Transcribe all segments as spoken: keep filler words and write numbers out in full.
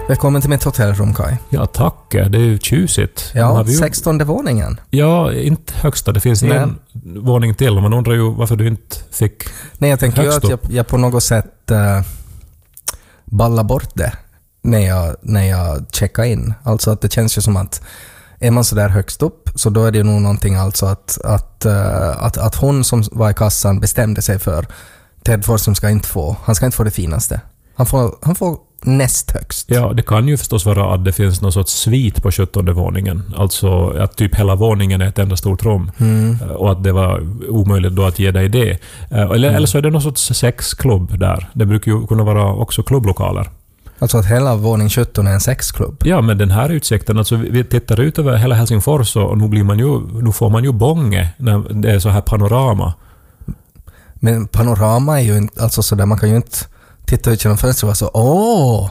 Välkommen till mitt hotellrum, Kai. Ja, tack. Det är ju tjusigt. Ja, sextonde våningen. Ja, inte högsta. Det finns Nej. en våning till. Man undrar ju varför du inte fick Nej, jag tänker ju att jag, jag på något sätt uh, ballar bort det när jag, när jag checkar in. Alltså att det känns ju som att är man så där högst upp så då är det ju nog någonting alltså att, att, uh, att, att hon som var i kassan bestämde sig för Ted Forsström ska inte få, han ska inte få det finaste. Han får, han får näst högst. Ja, det kan ju förstås vara att det finns någon sorts svit på sjuttonde våningen. Alltså att typ hela våningen är ett enda stort rum. Mm. Och att det var omöjligt då att ge dig det. Eller, mm. eller så är det någon sorts sexklubb där. Det brukar ju kunna vara också klubblokaler. Alltså att hela våning sjutton är en sexklubb? Ja, men den här utsikten, alltså vi tittar ut över hela Helsingfors och nu, blir man ju, nu får man ju bånge när det är så här panorama. Men panorama är ju inte, alltså så där man kan ju inte titta ut genom fönstret och vara så, åh,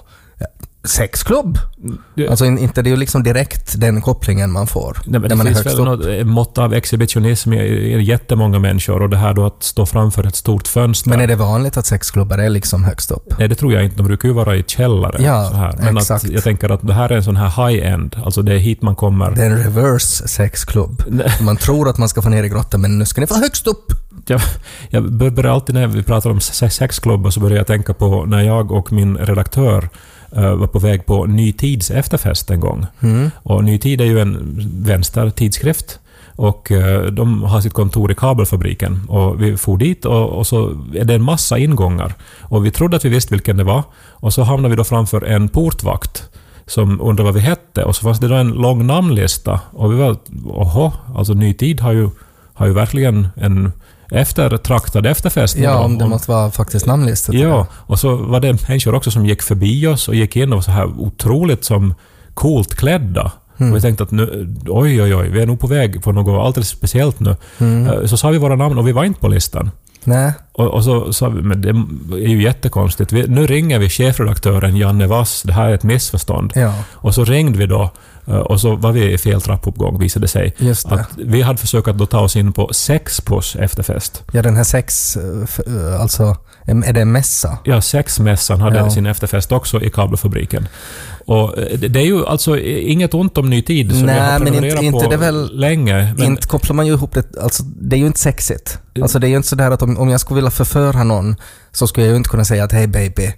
sexklubb. Det, alltså inte det är ju liksom direkt den kopplingen man får. Nej, men det man finns väl något mått av exhibitionism i jättemånga människor och det här då att stå framför ett stort fönster. Men är det vanligt att sexklubbar är liksom högst upp? Nej, det tror jag inte. De brukar ju vara i källare. Ja, så här. Men exakt. Att jag tänker att det här är en sån här high-end. Alltså det är hit man kommer. Det är en reverse sexklubb. Man tror att man ska få ner i grottan, men nu ska ni få högst upp. Jag, jag börjar alltid när vi pratar om sexklubbar så börjar jag tänka på när jag och min redaktör uh, var på väg på Ny Tids efterfest en gång. Mm. Och Ny Tid är ju en vänstertidskrift och uh, de har sitt kontor i kabelfabriken och vi for dit och, och så är det en massa ingångar och vi trodde att vi visste vilken det var och så hamnade vi då framför en portvakt som undrade vad vi hette och så fanns det då en lång namnlista och vi var, oho, alltså Ny Tid har ju, har ju verkligen en eftertraktad efterfest. Ja, om det måste vara faktiskt namnlistat. Ja, och så var det människor också som gick förbi oss och gick in och var så här otroligt som coolt klädda. Mm. Och vi tänkte att nu, oj, oj, oj, vi är nog på väg på något alldeles speciellt nu. Mm. Så sa vi våra namn och vi var inte på listan. Nej. Och, och så sa vi, men det är ju jättekonstigt. Vi, nu ringer vi chefredaktören Janne Vass, det här är ett missförstånd. Ja. Och så ringde vi då och så var vi i fel trappuppgång visade sig. Just det. Att vi hade försökt att då ta oss in på Sexpos efterfest. Ja, den här sex, alltså är det en mässa? Ja, sexmässan hade ja. sin efterfest också i kabelfabriken. Och det är ju alltså inget ont om Ny Tid som Nej, jag har men inte, inte på det väl, länge. Men inte kopplar man ju ihop det, alltså det är ju inte sexigt. Alltså det är ju inte så där att om, om jag skulle vilja förföra någon så skulle jag ju inte kunna säga att hej baby,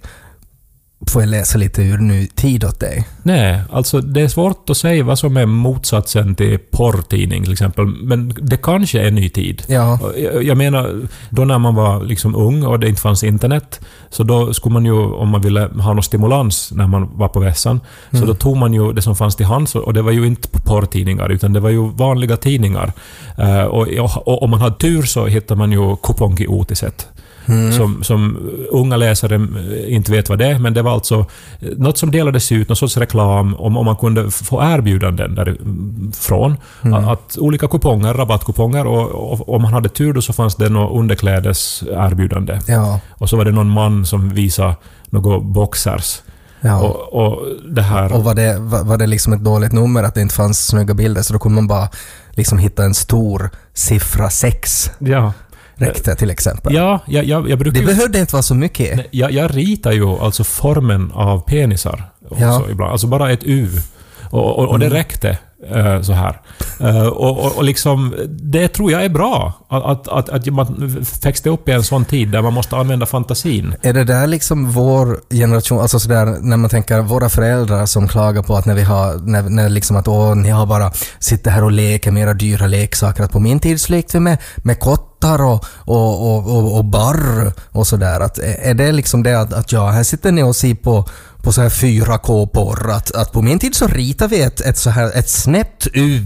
får jag läsa lite ur Ny Tid åt dig? Nej, alltså det är svårt att säga vad som är motsatsen till porrtidning till exempel, men det kanske är Ny Tid. Ja. Jag, jag menar, då när man var liksom ung och det inte fanns internet, så då skulle man ju, om man ville ha någon stimulans när man var på vässan, mm. så då tog man ju det som fanns till hands och det var ju inte porrtidningar utan det var ju vanliga tidningar. Uh, och, och om man hade tur så hittar man ju kupongi otiset. Mm. Som, som unga läsare inte vet vad det är, men det var alltså något som delades ut, någon sorts reklam om, om man kunde få erbjudanden därifrån. Mm. Att, att olika kuponger, rabattkuponger och, och om man hade tur då så fanns det något underklädes erbjudande. Ja. Och så var det någon man som visade några boxers. Ja. Och, och det här... Och var det, var, var det liksom ett dåligt nummer att det inte fanns snygga bilder så då kunde man bara liksom hitta en stor siffra sex. Ja. Räckte till exempel. Ja, jag, jag, jag brukar... Det behövde inte vara så mycket. Nej, jag, jag ritar ju alltså formen av penisar också ja. ibland. Alltså bara ett U. Och, och, och det räckte uh, så här. Uh, och, och, och liksom, det tror jag är bra. Att, att, att man växte upp i en sån tid där man måste använda fantasin. Är det där liksom vår generation, alltså sådär när man tänker våra föräldrar som klagar på att när vi har, när, när liksom att åh, ni har bara sitter här och leker med era dyra leksaker. Att på min tid så lekte vi med, med kottar och, och, och, och, och barr och sådär. Att, är det liksom det att, att ja, här sitter ni och ser på på så här fyra K-porr att, att på min tid så ritar vi ett, ett så här ett snäppt U.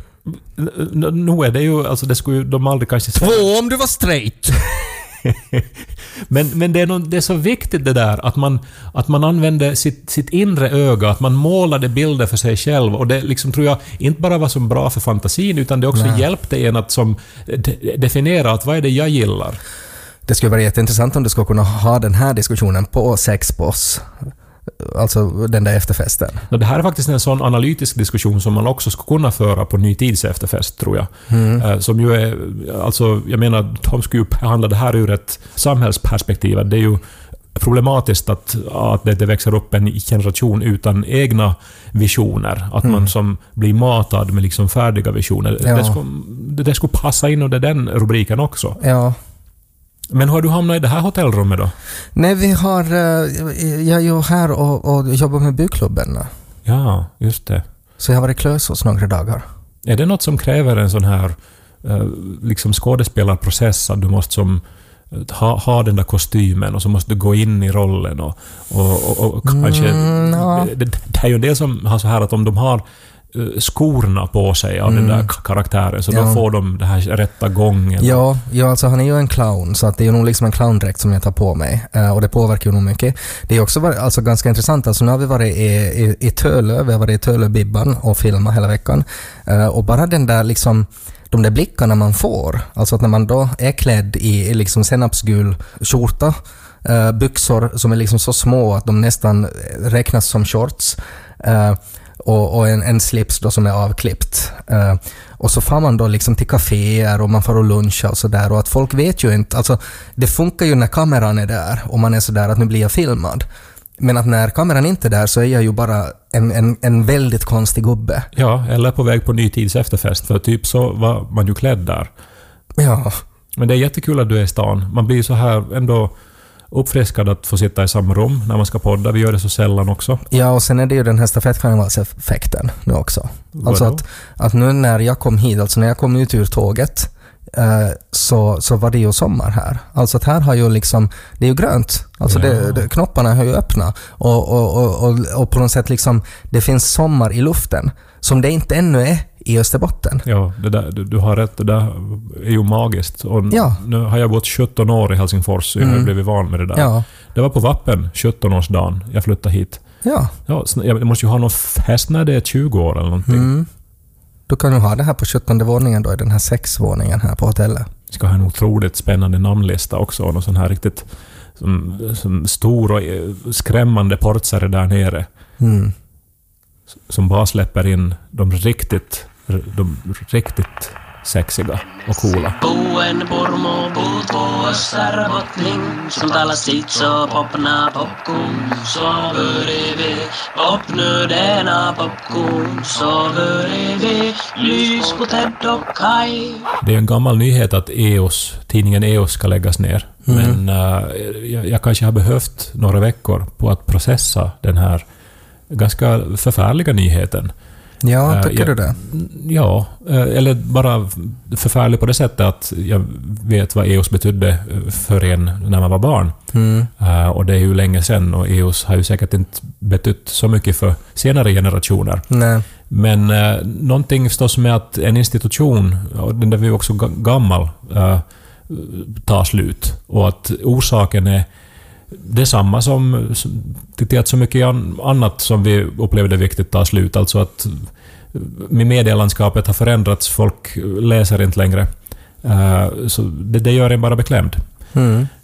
Nu är det ju, alltså det skulle ju de aldrig kanske... Två om du var straight. men men det, är någon, det är så viktigt det där att man, att man använder sitt, sitt inre öga, att man målade bilder för sig själv och det liksom tror jag inte bara var så bra för fantasin utan det också Nej. hjälpte en att som de, definiera att vad är det jag gillar. Det skulle vara jätteintressant om du skulle kunna ha den här diskussionen på Sexpos. Alltså den där efterfesten. Det här är faktiskt en sån analytisk diskussion som man också skulle kunna föra på Ny Tids efterfest, tror jag. Mm. Som ju är, alltså, jag menar, de skulle ju behandla det här ur ett samhällsperspektiv. Det är ju problematiskt att, att det, det växer upp en generation utan egna visioner. Att mm. man som blir matad med liksom färdiga visioner. Ja. Det, skulle, det, det skulle passa in under den rubriken också. Ja. Men har du hamnat i det här hotellrummet då? Nej, vi har... Jag är ju här och, och jobbar med byggklubben. Ja, just det. Så jag har varit i Klösås några dagar. Är det något som kräver en sån här liksom skådespelarprocess, att du måste som ha, ha den där kostymen och så måste du gå in i rollen och, och, och, och kanske mm, ja. det, det är ju det som har så här att om de har skorna på sig av mm. den där karaktären så ja. Då får de det här rätta gången. Ja, ja, alltså han är ju en clown så att det är ju nog liksom en clowndräkt som jag tar på mig uh, och det påverkar ju nog mycket. Det är också varit, alltså ganska intressant, alltså nu har vi varit i, i, i Tölö, vi har varit i Tölö-Bibban och filmat hela veckan uh, och bara den där liksom de där blickarna man får, alltså att när man då är klädd i liksom senapsgul skjorta, uh, byxor som är liksom så små att de nästan räknas som shorts uh, och, och en, en slips då som är avklippt. Uh, och så får man då liksom till kaféer och man får och luncha och sådär och att folk vet ju inte, alltså det funkar ju när kameran är där och man är sådär att nu blir jag filmad. Men att när kameran inte är där så är jag ju bara en, en, en väldigt konstig gubbe. Ja, eller på väg på ny tids efterfest. För typ så var man ju klädd där. Ja. Men det är jättekul att du är i stan. Man blir så här ändå uppfriskad att få sitta i samma rum när man ska podda. Vi gör det så sällan också. Ja, och sen är det ju den här stafettkarnevalseffekten nu också. Alltså att, att nu när jag kom hit, alltså när jag kom ut ur tåget Så, så var det ju sommar här. Alltså att här har ju liksom, det är ju grönt. Alltså ja. det, det, knopparna har ju öppna. Och, och, och, och, och på något sätt liksom, det finns sommar i luften. Som det inte ännu är i Österbotten. Ja, det där, du, du har rätt. Det där är ju magiskt. Och ja. Nu har jag bott sjutton år i Helsingfors så jag har mm. blivit van med det där. Ja. Det var på Vappen, sjutton-årsdagen. Jag flyttade hit. Ja. Ja, jag måste ju ha någon fest när det är tjugo år eller någonting. Mm. Du kan ju ha det här på sjuttonde våningen då, i den här sexvåningen här på hotellet. Vi ska ha en otroligt spännande namnlista också. Och någon sån här riktigt som, som stor och skrämmande portsare där nere. Mm. Som bara släpper in de riktigt, de riktigt sexiga och coola. Boen Bormo bor på Österbottning som talar sitt så popna popcorn sover vi popnödena popcorn sover vi lys på Ted och Kai. Det är en gammal nyhet att E O S, tidningen E O S ska läggas ner. Mm. Men uh, jag, jag kanske har behövt några veckor på att processa den här ganska förfärliga nyheten. Ja, tycker jag, du det? Ja, eller bara förfärlig på det sättet att jag vet vad E O S betydde för en när man var barn. Mm. Och det är ju länge sedan och E O S har ju säkert inte betytt så mycket för senare generationer. Nej. Men eh, någonting förstås med att en institution, och den där vi är också gammal, eh, tar slut. Och att orsaken är detsamma som till att så mycket annat som vi upplevde viktigt tar slut. Alltså att medielandskapet har förändrats, folk läser inte längre. Så det, det gör en bara beklämd. Mm.